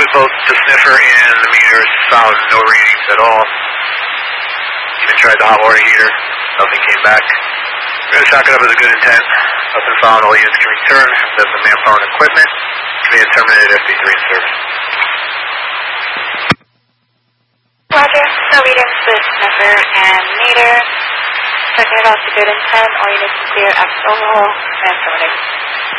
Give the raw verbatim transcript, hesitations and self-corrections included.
both the sniffer and the meters found no readings at all. Even tried the hot water heater, nothing came back. We're going to chalk it up as a good intent. Nothing found, all units can return. That's the manpower and equipment. Command terminated F B three in service. Roger, no readings with sniffer and meter. Checking it out to good intent, all units clear after overhaul, command terminated.